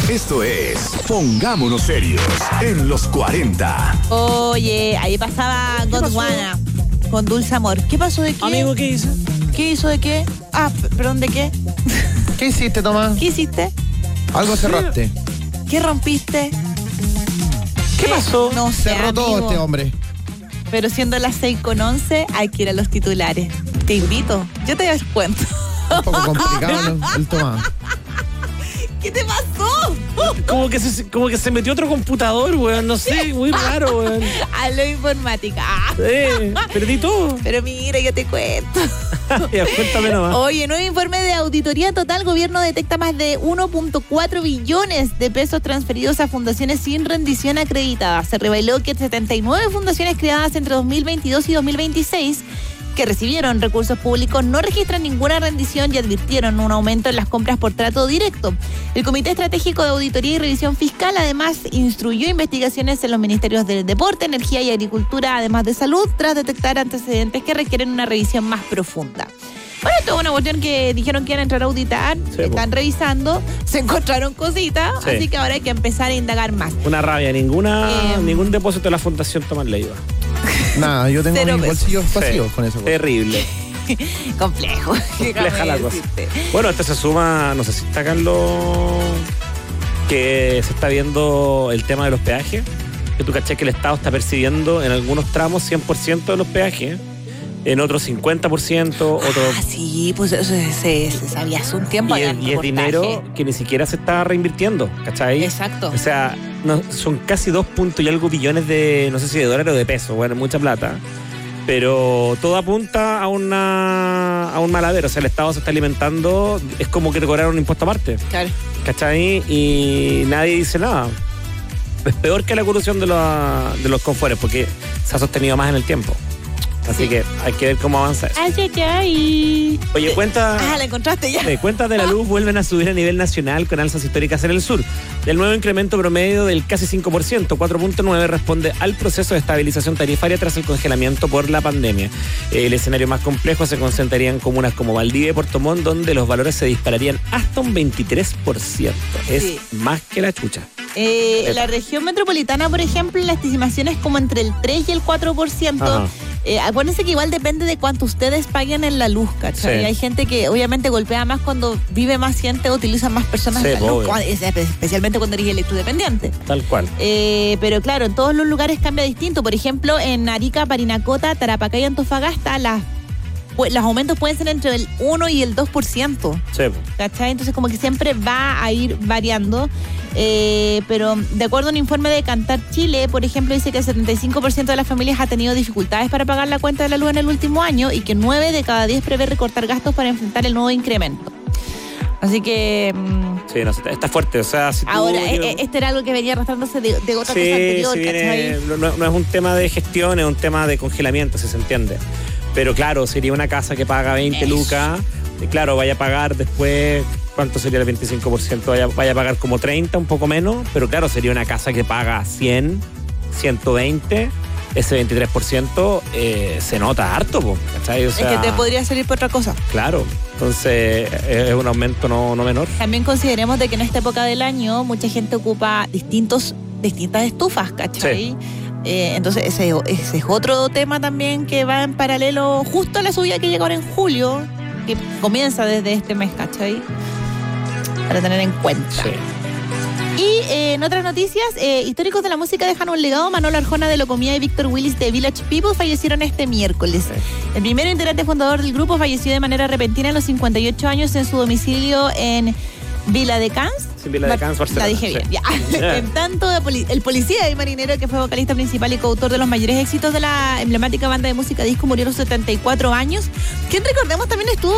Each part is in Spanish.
Esto es Pongámonos Serios en los 40. Oye, ahí pasaba Gondwana con Dulce Amor. ¿Qué pasó de qué? Amigo, ¿qué hizo? ¿Qué hizo de qué? Ah, perdón, ¿de qué? ¿Qué hiciste, Tomás? ¿Qué hiciste? Algo cerraste. ¿Qué rompiste? ¿Qué pasó? No sé, Cerró todo amigo. este hombre. Pero siendo las 6:11, hay que ir a los titulares. Te invito. Yo te descuento. Un poco complicado el Tomás. ¿Qué te pasó? Como que se metió otro computador, weón. No sé, muy raro, weón. A lo informática. Ah. Perdí todo. Pero mira, yo te cuento. Ya, cuéntame nomás. Oye, nuevo informe de auditoría total. Gobierno detecta más de 1.4 billones de pesos transferidos a fundaciones sin rendición acreditada. Se reveló que 79 fundaciones creadas entre 2022 y 2026 que recibieron recursos públicos no registran ninguna rendición y advirtieron un aumento en las compras por trato directo. El Comité Estratégico de Auditoría y Revisión Fiscal además instruyó investigaciones en los ministerios del Deporte, Energía y Agricultura, además de Salud, tras detectar antecedentes que requieren una revisión más profunda. Bueno, esto es una cuestión que dijeron que iban a entrar a auditar, Sí, están revisando, se encontraron cositas, Sí. así que ahora hay que empezar a indagar más. Una rabia, ningún depósito de la Fundación Tomás Leiva. Nada, yo tengo Cero mis pesos. bolsillos vacíos con eso. Terrible. Complejo. Compleja la déjame cosa. decirte. Bueno, esto se suma, no sé si está Carlos, que se está viendo el tema de los peajes, que tú caché que el Estado está percibiendo en algunos tramos 100% de los peajes, en otros 50%, otros... Ah, sí, pues eso se sabía hace un tiempo. Y había es reportaje. dinero que ni siquiera se está reinvirtiendo, ¿cachai? Exacto. O sea, son casi 2 puntos y algo billones de, no sé si de dólares o de pesos, bueno, mucha plata. Pero todo apunta a un maladero. O sea, el Estado se está alimentando, es como que te cobraron un impuesto aparte, Claro. ¿cachai? Y nadie dice nada. Es peor que la corrupción de los confores, porque se ha sostenido más en el tiempo. Así Sí. que hay que ver cómo avanza eso. Ay. Oye, cuenta... Ah, la encontraste ya. Cuentas de la luz vuelven a subir a nivel nacional con alzas históricas en el sur. El nuevo incremento promedio del casi 5%, 4.9, responde al proceso de estabilización tarifaria tras el congelamiento por la pandemia. El escenario más complejo se concentraría en comunas como Valdivia y Puerto Montt, donde los valores se dispararían hasta un 23%. Es Sí. más que la chucha. En la región metropolitana, por ejemplo, la estimación es como entre el 3 y el 4%. Ajá. Acuérdense que igual depende de cuánto ustedes paguen en la luz, ¿cachai? Sí. Hay gente que obviamente golpea más cuando vive más gente, utiliza más personas Sí, la luz, obvio. especialmente cuando eres electrodependiente. Tal cual. Pero claro, en todos los lugares cambia distinto. Por ejemplo, en Arica, Parinacota, Tarapacá y Antofagasta, los aumentos pueden ser entre el 1 y el 2%. Sí. ¿Cachai? Entonces como que siempre va a ir variando. Pero de acuerdo a un informe de Cantar Chile, por ejemplo, dice que el 75% de las familias ha tenido dificultades para pagar la cuenta de la luz en el último año y que 9 de cada 10 prevé recortar gastos para enfrentar el nuevo incremento. Así que... Sí, no, está fuerte. O sea, si tú, ahora, este era algo que venía arrastrándose de otra cosa anterior, sí viene, ¿cachai? no es un tema de gestión, es un tema de congelamiento, si se entiende. Pero claro, sería una casa que paga 20 lucas, y claro, vaya a pagar después, ¿cuánto sería el 25%? Vaya a pagar como 30, un poco menos, pero claro, sería una casa que paga 100, 120, ese 23% se nota harto, ¿cachai? O sea, Es que te podría salir por otra cosa. claro, entonces es un aumento no menor. También consideremos de que en esta época del año mucha gente ocupa distintas estufas, ¿cachai? Sí. Entonces ese es otro tema también que va en paralelo justo a la subida que llega ahora en julio, que comienza desde este mes, ¿cachai? Para tener en cuenta. Sí. Y en otras noticias, históricos de la música dejan un legado. Manolo Arjona de Locomía y Víctor Willis de Village People fallecieron este miércoles. Sí. El primer integrante fundador del grupo falleció de manera repentina a los 58 años en su domicilio en Viladecans. Sí, Viladecans, Barcelona. La dije bien, Sí. ya. En tanto, el policía y marinero, que fue vocalista principal y coautor de los mayores éxitos de la emblemática banda de música disco, murió a los 74 años. Quien recordemos también estuvo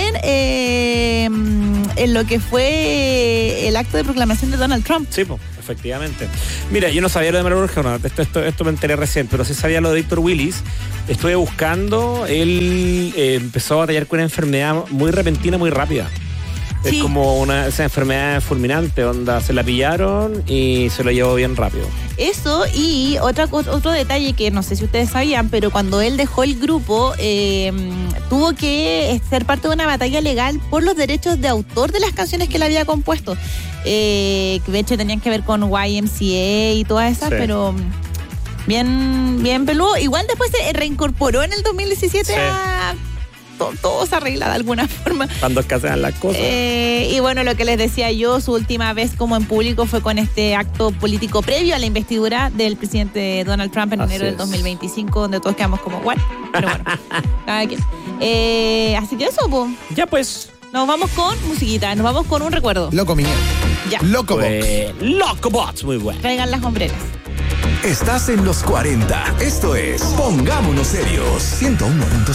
en lo que fue el acto de proclamación de Donald Trump. Sí, pues, efectivamente. Mira, yo no sabía lo de Manolo Arjona, esto me enteré recién, pero sí sabía lo de Víctor Willis. Estuve buscando, él empezó a batallar con una enfermedad muy repentina, muy rápida. Es Sí. como esa enfermedad fulminante, onda, se la pillaron y se lo llevó bien rápido. Eso, y otro detalle que no sé si ustedes sabían, pero cuando él dejó el grupo, tuvo que ser parte de una batalla legal por los derechos de autor de las canciones que él había compuesto. Que de hecho tenían que ver con YMCA y todas esas, Sí. pero bien peludo. Igual después se reincorporó en el 2017 Sí. a... Todo se arregla de alguna forma. Cuando escasean las cosas. Y bueno, lo que les decía yo, su última vez como en público fue con este acto político previo a la investidura del presidente Donald Trump en Así enero del es. 2025, donde todos quedamos como, ¿what? Pero bueno, cada quien. Así que eso, pues, Ya pues. nos vamos con musiquita, nos vamos con un recuerdo. Loco Miguel. Ya, Loco Box. Locobots, muy bueno. traigan las hombreras. Estás en los 40. Esto es Pongámonos Serios. 101.7.